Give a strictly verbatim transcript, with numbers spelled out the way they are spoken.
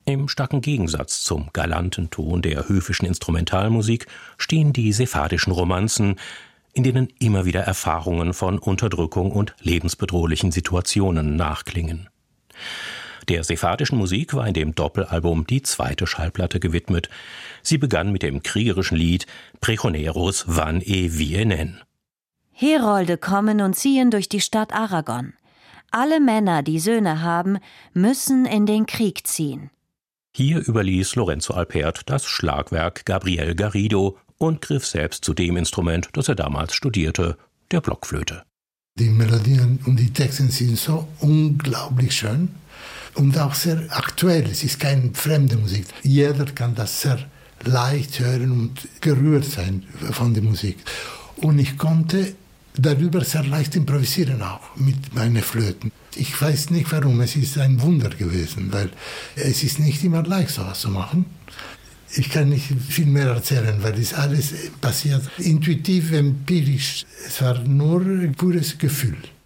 Im starken Gegensatz zum galanten Ton der höfischen Instrumentalmusik stehen die sephardischen Romanzen, in denen immer wieder Erfahrungen von Unterdrückung und lebensbedrohlichen Situationen nachklingen. Der sephardischen Musik war in dem Doppelalbum die zweite Schallplatte gewidmet. Sie begann mit dem kriegerischen Lied Pregoneros van e Vienen. Herolde kommen und ziehen durch die Stadt Aragon. Alle Männer, die Söhne haben, müssen in den Krieg ziehen. Hier überließ Lorenzo Alpert das Schlagwerk Gabriel Garrido und griff selbst zu dem Instrument, das er damals studierte, der Blockflöte. Die Melodien und die Texte sind so unglaublich schön und auch sehr aktuell. Es ist keine fremde Musik. Jeder kann das sehr leicht hören und gerührt sein von der Musik. Und ich konnte darüber sehr leicht improvisieren auch mit meinen Flöten. Ich weiß nicht warum, es ist ein Wunder gewesen, weil es ist nicht immer leicht, sowas zu machen. Ich kann nicht viel mehr erzählen, weil es alles passiert intuitiv, empirisch. Es war nur pures Gefühl.